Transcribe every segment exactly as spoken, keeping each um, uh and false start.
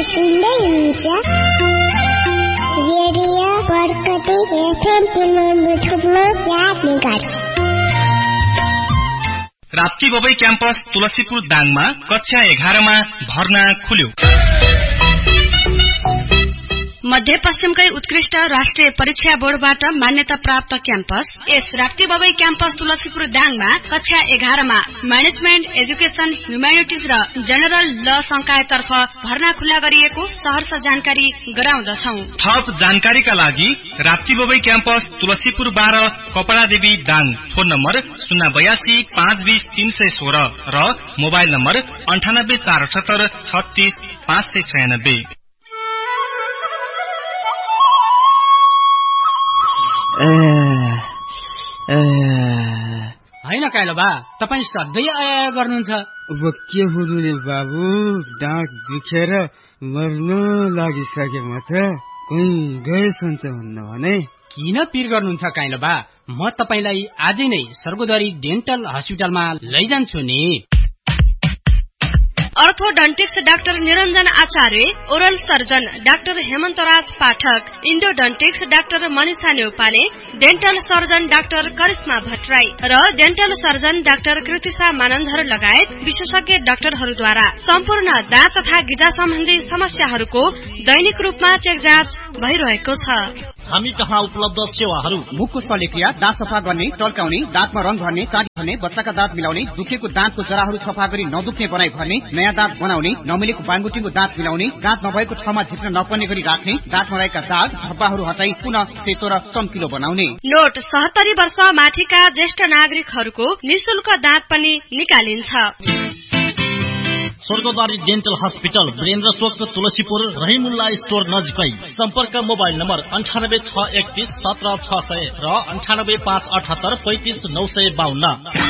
सुन्दै हुनुहुन्छ radio Barkati FM Rapti Babai campus Tulsipur दाङमा कक्षा एघारमा भर्ना खुल्यो। मध्यपश्चिमकै उत्कृष्ट राष्ट्रिय परीक्षा बोर्डबाट मान्यता प्राप्त क्याम्पस यस राप्ती बबई क्याम्पस तुलसीपुर दाङमा कक्षा एघारमा म्यानेजमेन्ट, एजुकेसन, ह्युम्यानिटिज र जेनरल ल संकायतर्फ भर्ना खुल्ला गरिएको सहर्ष जानकारी गराउँदछौ। थप जानकारीका लागि राप्ती बबई क्याम्पस तुलसीपुर बाह्र कपडादेवी दाङ फोन नम्बर शून्य बयासी पाँच बीस तीन सय सोह्र र मोबाइल नम्बर अन्ठानब्बे चार अठहत्तर छत्तीस पाँच सय छयानब्बे। होइन काइलो बा, तपाईँ सधैँ आया गर्नुहुन्छ। अब के हुनु नि बाबु, डाँट दुखेर मर्न लागिसकेमा त कहीँ गएसन्छ हुन्न भने। किन पिर गर्नुहुन्छ काइलो बा, म तपाईँलाई आजै नै सर्गोदरी डेन्टल हस्पिटलमा लैजान्छु नि। अर्थोडन्टिक्स डाक्टर निरञ्जन आचार्य, ओरल सर्जन डाक्टर हेमन्तराज पाठक, इन्डोडन्टिक्स doctor Manisha Neupane, dental surgeon doctor Karishma Bhattarai र dental surgeon doctor Kritisha Manandhar लगायत विशेषज्ञ डाक्टरहरूद्वारा सम्पूर्ण दाँत तथा गिजा सम्बन्धी समस्याहरूको दैनिक रूपमा चेक जाँच भइरहेको छ। हामी कहाँ उपलब्ध सेवाहरू: मुखको शल्यक्रिया, दाँत सफा गर्ने, टल्काउने, दाँतमा रंग भर्ने, चारी भर्ने, बच्चाका दाँत मिलाउने, दुखेको दाँतको जराहरू सफा गरी नदुख्ने बनाई भर्ने, नयाँ दाँत बनाउने, नमिलेको बाङगुटीको दाँत मिलाउने, दाँत नभएको ठाउँमा झिक्न नपर्ने गरी राख्ने, दाँतमा रहेका दाग धब्बाहरू हटाई पुनः सेतो र चम्किलो बनाउने। नोट सत्तरी वर्ष माथिका ज्येष्ठ नागरिकहरूको निशुल्क दाँत पनि निकालिन्छ। स्वर्गद्वारी डेन्टल हस्पिटल, वीरेन्द्र चोक, तुलसीपुर, रहिमुल्ला स्टोर नजिकै। सम्पर्क मोबाइल नम्बर अन्ठानब्बे छ एकतीस सत्र छ सय र अन्ठानब्बे पाँच अठहत्तर पैंतिस नौ सय बाहन्न।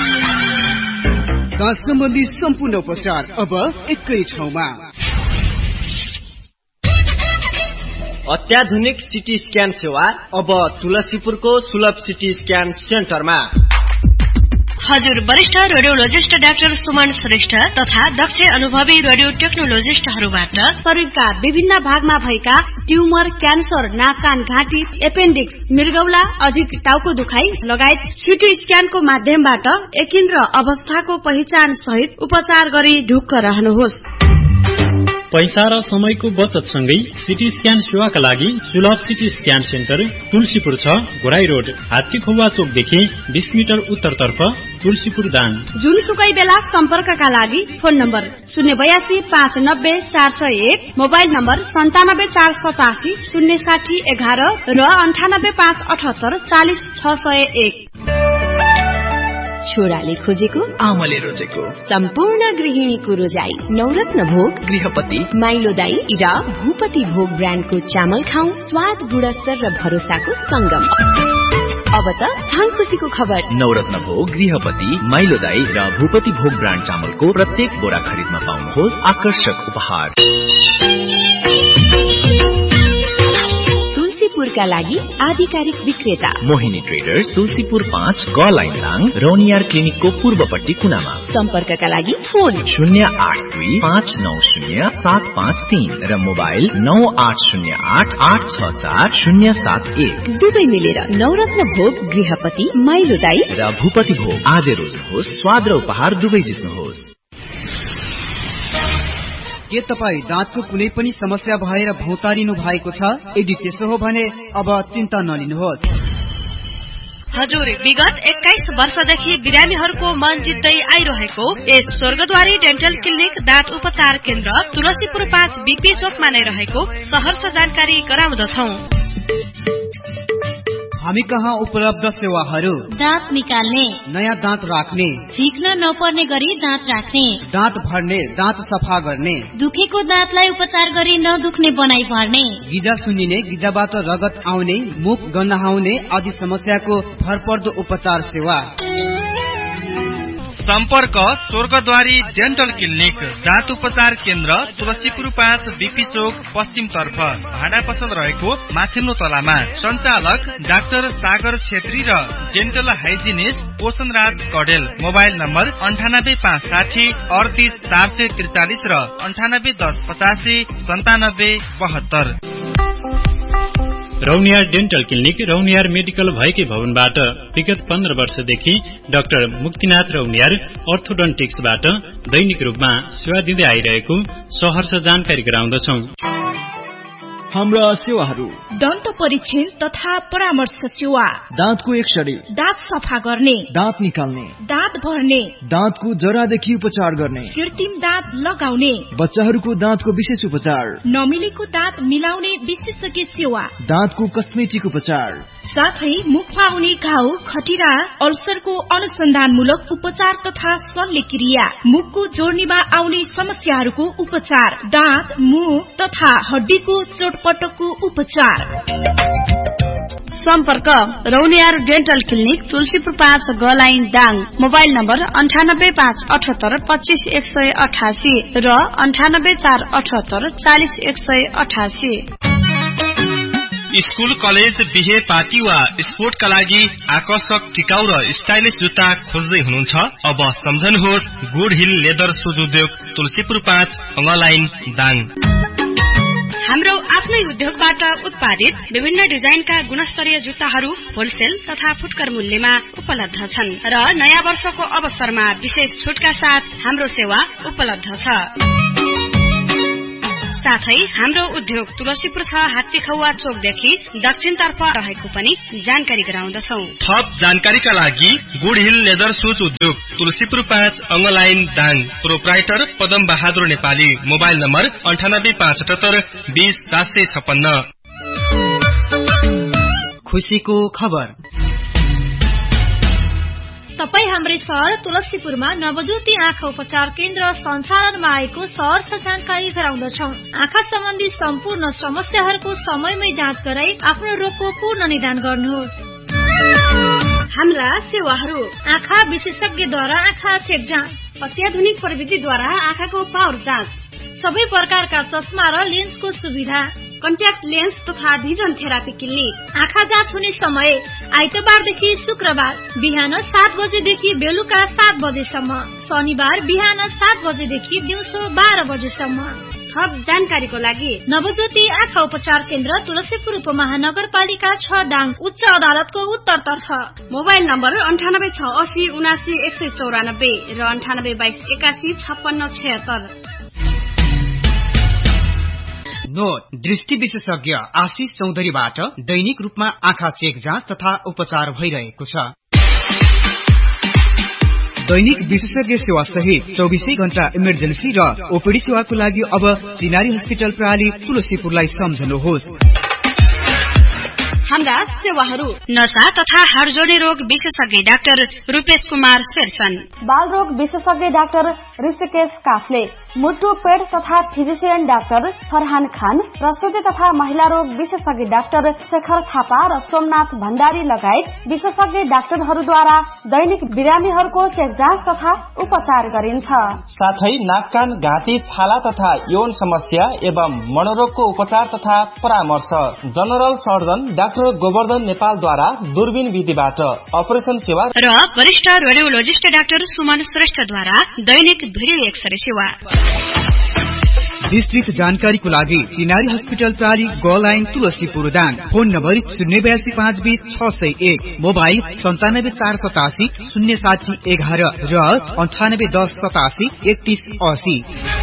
दाँत सम्बन्धी सम्पूर्ण उपचार अब एकै ठाउँमा। अत्याधुनिक सिटी स्क्यान सेवा अब तुलसीपुरको सुलभ सिटी स्क्यान सेन्टरमा। हजुर वरिष्ठ रेडियोलोजिस्ट डाक्टर सुमन श्रेष्ठ तथा दक्ष अनुभवी रेडियो टेक्नोलोजिस्टहरूबाट शरीरका विभिन्न भागमा भएका ट्युमर, क्यान्सर, नाक कान घाँटी, एपेन्डिक्स, मृगौला, अधिक टाउको दुखाइ लगायत सिटी स्क्यानको माध्यमबाट एकिन्द्र अवस्थाको पहिचान सहित उपचार गरी ढुक्क रहनुहोस्। पैसा र समयको बचत सँगै सिटी स्क्यान सेवाका लागि सुलभ सिटी स्क्यान सेन्टर तुलसीपुर छ, घोराई रोड, हात्तीखौवा चोकदेखि बीस मिटर उत्तरतर्फ, तुलसीपुर दाङ। जुनसुकै बेला सम्पर्कका लागि फोन नम्बर शून्य बयासी पाँच नब्बे चार सय एक, मोबाइल नम्बर सन्तानब्बे चार सतासी शून्य साठी एघार र अन्ठानब्बे पाँच अठहत्तर चालिस छ सय एक। छोराले खोजेको, आमाले रोजेको, सम्पूर्ण गृहिणीको रोजाई नवरत्न भोग, गृहपति, माइलो दाई र भूपति भोग ब्रान्डको चामल खाऊ, स्वाद, गुणस्तर र भरोसाको संगम। अब त धन खुशीको खबर। नवरत्न भोग, गृहपति, माइलो दाई र भूपति भोग ब्रान्ड चामलको प्रत्येक बोरा खरिदमा पाउनुहोस् आकर्षक उपहार। तुलसीपुरका लागि आधिकारिक विक्रेता मोहिनी ट्रेडर्स, तुलसीपुर पाँच, ग लाइन दाङ, रौनियार क्लिनिकको पूर्वपट्टि कुनामा। सम्पर्कका लागि फोन शून्य आठ दुई पाँच नौ शून्य सात पाँच तीन र मोबाइल नौ आठ शून्य आठ आठ छ चार शून्य सात एक। दुवै मिलेर नवरत्न भोग, गृहपति, माइलो दाई र भूपति भोग आजै रोज्नुहोस्, स्वाद र उपहार दुवै जित्नुहोस्। के तपाईँ दाँतको कुनै पनि समस्या भएर भौतारिनु भएको छ? यदि त्यसो हो भने अब चिन्ता नलिनुहोस्। हजुर विगत एक्काइस वर्षदेखि बिरामीहरूको मन जित्दै आइरहेको यस स्वर्गद्वारी डेन्टल क्लिनिक दाँत उपचार केन्द्र तुलसीपुर पाँच बीपी चोकमा नै रहेको सहर्ष जानकारी गराउँदछौ। हामी कहाँ उपलब्ध सेवाहरू: दाँत निकाल्ने, नयाँ दाँत राख्ने, झिक्न नपर्ने गरी दाँत राख्ने, दाँत भर्ने, दाँत सफा गर्ने, दुखेको दाँतलाई उपचार गरी नदुख्ने बनाई भर्ने, गिजा सुन्निने, गिजाबाट रगत आउने, मुख गन्हाउने आदि समस्याको भरपर्दो उपचार सेवा। सम्पर्क स्वर्गद्वारी डेन्टल क्लिनिक, दाँत उपचार केन्द्र, तुलसीपुर पाँच, बीपी चोक, पश्चिम तर्फ, भाडा पसल रहेको माथिल्लो तलामा। सञ्चालक डाक्टर सागर छेत्री र डेन्टल हाइजिनिस्ट पोषण राज कडेल। मोबाइल नम्बर अन्ठानब्बे पाँच साठी अडतिस चार सय त्रिचालिस र अन्ठानब्बे दस पचासी सन्तानब्बे बहत्तर। Rauniyar dental clinic Rauniyar medical भएकै भवनबाट विगत पन्ध्र वर्षदेखि डाक्टर मुक्तिनाथ रौनियार अर्थोडन्टिक्सबाट दैनिक रूपमा सेवा दिँदै आइरहेको सहर्ष जानकारी गराउँदछौ। हाम्रा सेवाहरू: दन्त परीक्षण तथा परामर्श सेवा, दाँतको एक्सरे, दाँत सफा गर्ने, दाँत निकाल्ने, दाँत भर्ने, दाँतको जरादेखि उपचार गर्ने, कृत्रिम दाँत लगाउने, बच्चाहरूको दाँतको विशेष उपचार, नमिलेको दाँत मिलाउने विशेषज्ञ सेवा, दाँतको कस्मेटिक उपचार, साथै मुखमा हुने घाउ, खटिरा, अल्सरको अनुसन्धानमूलक उपचार तथा शल्यक्रिया, मुखको जोड्नीमा आउने समस्याहरूको उपचार, दाँत, मुख तथा हड्डीको चोटपटकको उपचार। सम्पर्क रौनियार डेन्टल क्लिनिक, तुलसीपुर पाँच, गलाइन, दाङ। मोबाइल नम्बर अन्ठानब्बे पाँच अठहत्तर पच्चीस एक सय अठासी र अन्ठानब्बे चार अठहत्तर चालिस एक सय अठासी। स्कूल, कलेज, बिहे, पार्टी वा स्पोर्टका लागि आकर्षक, टिकाउ र स्टाइलिश जुत्ता खोज्दै हुनुहुन्छ? अब सम्झनुहोस् गुड हिल लेदर सुज उद्योग, तुलसीपुर पाँच, अङ्गलाइन, दाङ। हाम्रो आफ्नै उद्योगबाट उत्पादित विभिन्न डिजाइनका गुणस्तरीय जुत्ताहरू होलसेल तथा फुटकर मूल्यमा उपलब्ध छन् र नयाँ वर्षको अवसरमा विशेष छुटका साथ हाम्रो सेवा उपलब्ध छ। साथै हाम्रो उद्योग तुलसीपुर छ, हात्तीखौवा चोकदेखि दक्षिणतर्फ रहेको पनि जानकारी गराउँदछौ। थप जानकारीका लागि गुड हिल लेदर सुज उद्योग, तुलसीपुर पाँच, अङ्गलाइन, Dang. Proprietor Padam Bahadur Nepali. Mobile number अन्ठानब्बे पाँच अठहत्तर बीस सात सय छप्पन्न। खुसीको खबर: तपाई हाम्रै सहर तुलसीपुरमा नवज्योति आँखा उपचार केन्द्र सञ्चालनमा आएको सहर्ष जानकारी गराउँदछौ। आँखा सम्बन्धी सम्पूर्ण समस्याहरूको समयमै जाँच गराई आफ्नो रोगको पूर्ण निदान गर्नुहोस्। हाम्रा सेवाहरू: आँखा विशेषज्ञद्वारा आँखा चेक जाँच, अत्याधुनिक प्रविधिद्वारा आँखाको पावर जाँच, सबै प्रकारका चस्मा र लेन्सको सुविधा, कन्ट्याक्ट लेन्स तथा भिजन थेरापी क्लिनिक। आँखा जाँच हुने समय आइतबारदेखि शुक्रबार बिहान सात बजेदेखि बेलुका सात बजेसम्म, शनिबार बिहान सात बजेदेखि दिउँसो बाह्र बजेसम्म। थप जानकारीको लागि नवज्योति आँखा उपचार केन्द्र, तुलसीपुर उपमहानगरपालिका छ, दाङ, उच्च अदालतको उत्तरतर्फ। मोबाइल नम्बर अन्ठानब्बे छ असी उनासी एक सय चौरानब्बे र अन्ठानब्बे बाइस एकासी छप्पन्न छयत्तर। नोट: दृष्टि विशेषज्ञ आशिष चौधरीबाट दैनिक रूपमा आँखा चेक जाँच तथा उपचार भइरहेको छ। दैनिक विशेषज्ञ सेवा सहित चौबिसै घण्टा इमर्जेन्सी र ओपीडी सेवाको लागि अब चिनारी हस्पिटल प्रणाली तुलसीपुरलाई सम्झनुहोस्। हाम्रा सेवाहरू: नशा तथा हाड जोड्ने रोग विशेषज्ञ डाक्टर रूपेश कुमार शेरसन, बाल रोग विशेषज्ञ डाक्टर ऋषिकेश काफले, मुटु पेट तथा फिजिशियन डाक्टर फरहान खान, प्रसुति तथा महिला रोग विशेषज्ञ डाक्टर शेखर थापा र सोमनाथ भण्डारी लगायत विशेषज्ञ डाक्टरहरूद्वारा दैनिक बिरामीहरूको चेक जाँच तथा उपचार गरिन्छ। साथै नाक कान घाँटी छाला तथा यौन समस्या एवं मनोरोगको उपचार तथा परामर्श जनरल सर्जन डाक्टर गोवर्धन नेपालद्वारा दूरबीन विधिबाट अपरेसन सेवा र वरिष्ठ रेडियोलोजिस्ट डाक्टर सुमन श्रेष्ठद्वारा दैनिक भिडियो एक्सरे सेवा। विस्तृत जानकारीको लागि चिनारी हस्पिटल प्रणाली गलाइन तुलसीपुर दाङ। फोन नम्बर शून्य बयासी पाँच बीस छ सय एक, मोबाइल सन्तानब्बे चार सतासी शून्य साठी एघार र अन्ठानब्बे दस सतासी एकतिस असी।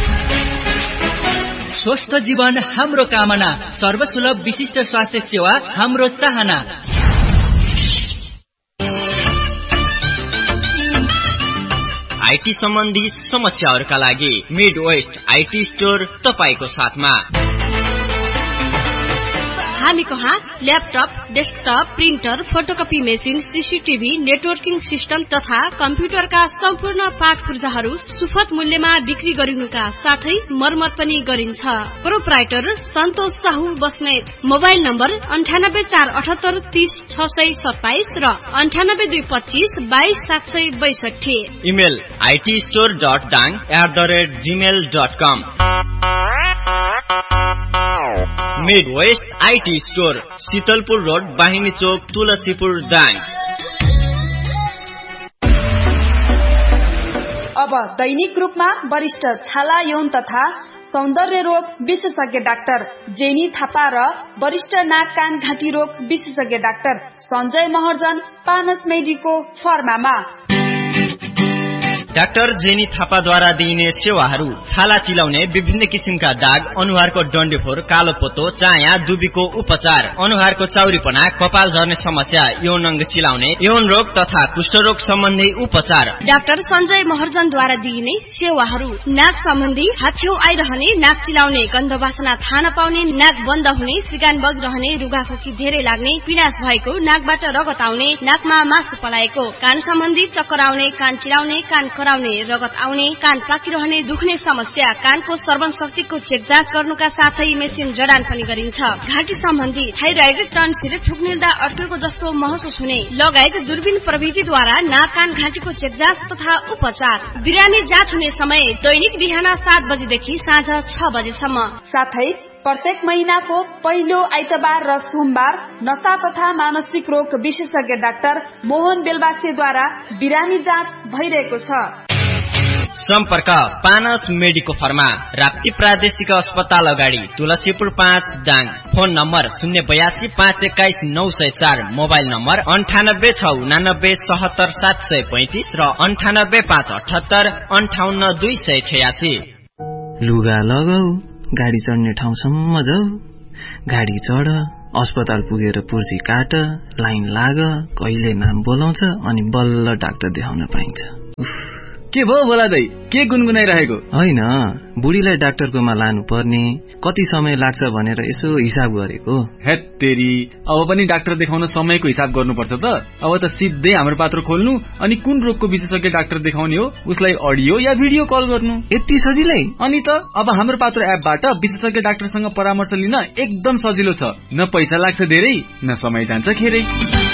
स्वस्थ जीवन हाम्रो कामना, सर्वसुलभ विशिष्ट स्वास्थ्य सेवा हाम्रो चाहना। आईटी सम्बन्धी समस्याहरूका लागि मिड वेस्ट आईटी स्टोर तपाईको साथमा। हामी कहाँ laptop, desktop, printer, photocopy machine, CCTV, networking system तथा कम्प्युटरका सम्पूर्ण पाठ पूर्जाहरू सुपथ मूल्यमा बिक्री गरिनुका साथै मर्मत पनि गरिन्छ। प्रोप्राइटर सन्तोष साहु बस्नेत। मोबाइल नम्बर अन्ठानब्बे चार अठहत्तर तीस छ सय सत्ताइस र अन्ठानब्बे दुई पच्चीस बाइस सात सय बैसठी। Email IT store dot डाङ at the rate Gmail dot com. Mid West IT store, Sheetalpur road, बाहिनी चोक, तुलसीपुर, दाङ। अब दैनिक रूपमा वरिष्ठ छाला यौन तथा सौन्दर्य रोग विशेषज्ञ डाक्टर जेनी थापा र वरिष्ठ नाक कान घाँटी रोग विशेषज्ञ doctor Sanjay Maharjan पानस मेडीको फर्मामा। Doctor jenny थापाद्वारा दिइने सेवाहरू छाला चिलाउने, विभिन्न किसिमका दाग, अनुहारको डन्डीफोर, कालो पोतो, चाया, दुबीको उपचार, अनुहारको चाउरीपना, कपाल झर्ने समस्या, यौन अंग चिलाउने, यौन रोग तथा कुष्ठरोग सम्बन्धी उपचार। डाक्टर सञ्जय महर्जनद्वारा दिइने सेवाहरू नाक सम्बन्धी, हाछेउ आइरहने, नाक चिलाउने, गन्ध वासना थाहा नपाउने, नाक बन्द हुने, सिगान बगिरहने, रुगाखोकी धेरै लाग्ने, पिनास भएको, नाकबाट रगत आउने, नाकमा मासु पलाएको, कान सम्बन्धी चक्कर आउने, कान चिलाउने, कान कराउने, रगत आउने, कान पाकिरहने, दुख्ने समस्या, कानको श्रवण शक्तिको चेक जाँच गर्नुका साथै मेसिन जडान पनि गरिन्छ। घाँटी सम्बन्धी थाइरोइड, टन्सिल, थुक्निल्दा अड्केको जस्तो महसुस हुने लगायत दूरबीन प्रविधिद्वारा नाक कान घाँटीको चेक जाँच तथा उपचार। बिरामी जाँच हुने समय दैनिक बिहान सात बजेदेखि साँझ छ बजेसम्म। साथै प्रत्येक महिनाको पहिलो आइतबार र सोमबार नशा तथा मानसिक रोग विशेषज्ञ डाक्टर मोहन बेलबासेद्वारा बिरामी जाँच भइरहेको छ। सम्पर्क पानस मेडिको फर्मा, राप्ती प्रादेशिक अस्पताल अगाडि, तुलसीपुर पाँच, दाङ। फोन नम्बर शून्य बयासी पाँच एक्काइस नौ सय चार। मोबाइल नम्बर अन्ठानब्बे छ उनानब्बे सहत्तर सात सय पैंतिस र अन्ठानब्बे पाँच अठहत्तर अन्ठाउन्न दुई सय छयासी। लुगा लगाऊ, गाडी चढ्ने ठाउँसम्म जाऊ, गाडी चढ, अस्पताल पुगेर पुर्जी काट, लाइन लाग, कहिले नाम बोलाउँछ अनि बल्ल डाक्टर देखाउन पाइन्छ। के भयो बोला दाइ, के गुनगुनाइरहेको? होइन, बुढीलाई डाक्टरकोमा लानु पर्ने, कति समय लाग्छ भनेर यसो हिसाब गरेको। हेत्तेरी, अब पनि डाक्टर देखाउन समयको हिसाब गर्नुपर्छ त। अब त सिधै हाम्रो पात्र खोल्नु अनि कुन रोगको विशेषज्ञ डाक्टर देखाउने हो उसलाई अडियो या भिडियो कल गर्नु, यति सजिलै। अनि त अब हाम्रो पात्र एपबाट विशेषज्ञ डाक्टरसँग परामर्श लिन एकदम सजिलो छ। न पैसा लाग्छ धेरै, न समय जान्छ खेरै।